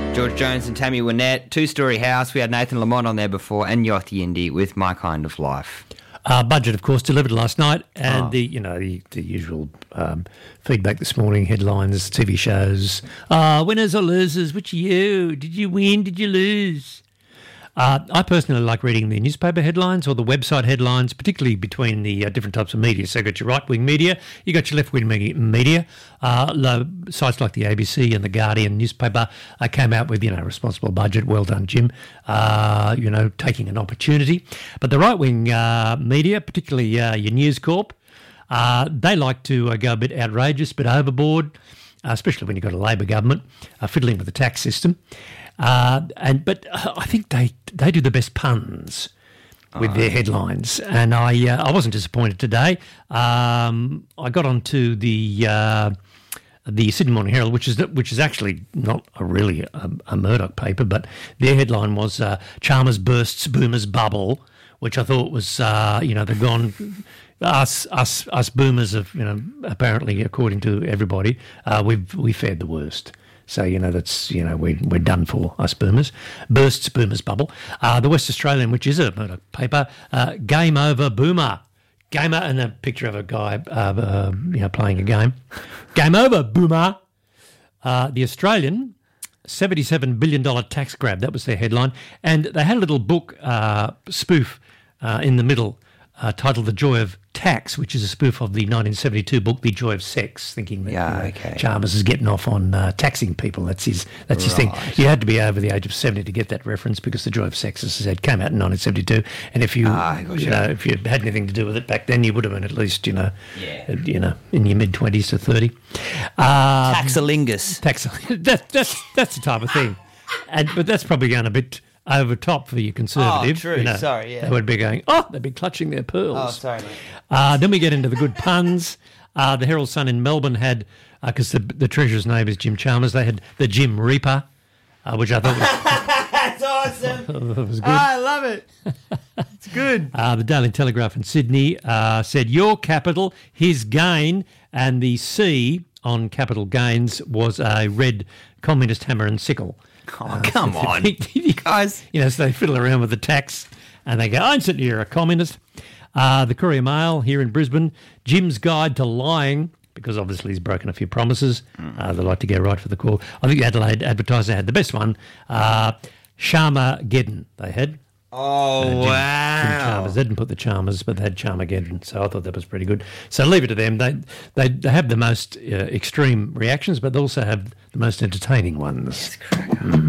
George Jones and Tammy Wynette, Two-Story House. We had Nathan Lamont on there before, and Yachty Indy with My Kind of Life. Budget, of course, delivered last night, and the usual feedback this morning, headlines, TV shows. Winners or losers? Which are you? Did you win? Did you lose? I personally like reading the newspaper headlines or the website headlines, particularly between the different types of media. So you've got your right-wing media, you've got your left-wing media. Sites like the ABC and the Guardian newspaper came out with, responsible budget. Well done, Jim. Taking an opportunity. But the right-wing media, particularly your News Corp, they like to go a bit outrageous, a bit overboard, especially when you've got a Labor government fiddling with the tax system. But I think they do the best puns with their headlines, and I wasn't disappointed today. I got onto the Sydney Morning Herald, which is actually not really a Murdoch paper, but their headline was Chalmers bursts Boomers bubble, which I thought was they've gone. Us boomers have, apparently, according to everybody, we fared the worst. So, that's, we're done for, us boomers. Bursts boomers bubble. The West Australian, which is a Murdoch paper, game over boomer. Gamer, and a picture of a guy, playing a game. Game over boomer. The Australian, $77 billion tax grab. That was their headline. And they had a little book spoof in the middle titled The Joy of Tax, which is a spoof of the 1972 book, The Joy of Sex, thinking that Chalmers is getting off on taxing people. That's his thing. You had to be over the age of 70 to get that reference, because The Joy of Sex, as I said, came out in 1972. And if if you had anything to do with it back then, you would have been at least, in your mid-20s to 30. Taxalingus. That's the type of thing. But that's probably going a bit over top for your Conservative. Oh, true. Sorry, yeah. They would be going, they'd be clutching their pearls. Oh, sorry, mate. Then we get into the good puns. The Herald Sun in Melbourne had, because the Treasurer's name is Jim Chalmers, they had the Jim Reaper, which I thought was... That's awesome. That was good. I love it. It's good. The Daily Telegraph in Sydney said, your capital, his gain, and the C on capital gains was a red communist hammer and sickle. Oh, come on, guys. So they fiddle around with the tax and they go, instantly you're a communist. The Courier Mail here in Brisbane, Jim's Guide to Lying, because obviously he's broken a few promises. They like to go right for the call. I think the Adelaide Advertiser had the best one. Charmageddon they had. Oh, wow. Jim Chalmers. They didn't put the Chalmers, but they had Charmageddon, so I thought that was pretty good. So leave it to them. They have the most extreme reactions, but they also have the most entertaining ones. Yes,